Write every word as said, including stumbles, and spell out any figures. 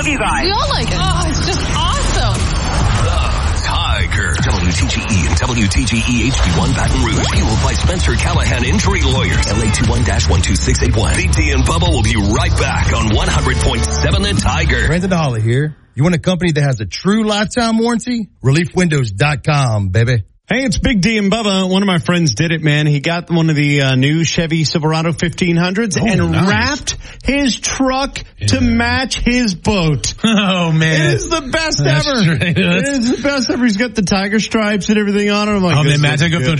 love you guys. We all like it. Oh, it's just awesome. The Tiger. W T G E and W T G E H D one Baton Rouge. Fueled by Spencer Callahan Injury Lawyers. L A two one one two six eight one. Big D and Bubba will be right back on one hundred point seven The Tiger. Brandon Holly here. You want a company that has a true lifetime warranty? relief windows dot com, baby. Hey, it's Big D and Bubba. One of my friends did it, man. He got one of the uh, new Chevy Silverado fifteen hundreds oh, and nice. wrapped his truck yeah. to match his boat. Oh, man. It is the best That's ever. It is the best ever. He's got the tiger stripes and everything on it. I'm like, oh, this man, Matt,